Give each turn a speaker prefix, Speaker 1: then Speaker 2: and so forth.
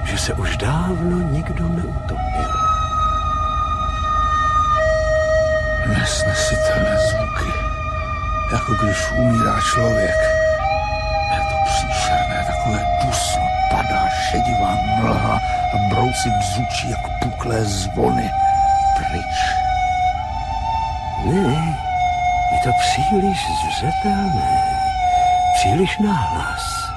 Speaker 1: že se už dávno nikdo neutopil.
Speaker 2: Nesnesitelné zvuky, jako když umírá člověk. Je to příšerné, takové dusno, padá šedivá mlha a brousy bzučí jako puklé zvony. Pryč.
Speaker 1: Ne, je to příliš zřetelné, příliš nahlas.